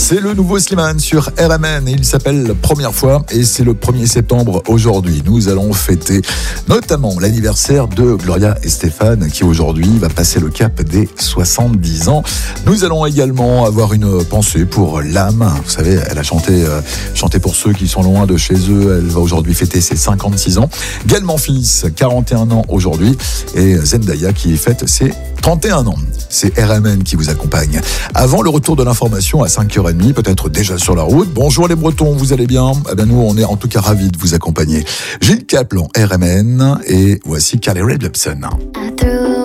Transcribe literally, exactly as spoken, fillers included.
C'est le nouveau Slimane sur R M N. Il s'appelle Première fois et c'est le premier septembre aujourd'hui. Nous allons fêter notamment l'anniversaire de Gloria Estefan qui aujourd'hui va passer le cap des soixante-dix ans. Nous allons également avoir une pensée pour l'âme. Vous savez, elle a chanté, euh, chanté pour ceux qui sont loin de chez eux. Elle va aujourd'hui fêter ses cinquante-six ans. Gaël Monfils, quarante et un ans aujourd'hui. Et Zendaya qui fête ses trente et un ans. C'est R M N qui vous accompagne. Avant le retour de l'information à cinq heures trente, peut-être déjà sur la route. Bonjour les Bretons, vous allez bien ? Eh bien nous, on est en tout cas ravis de vous accompagner. Gilles Caplan, R M N, et voici Carly Rae Jepsen.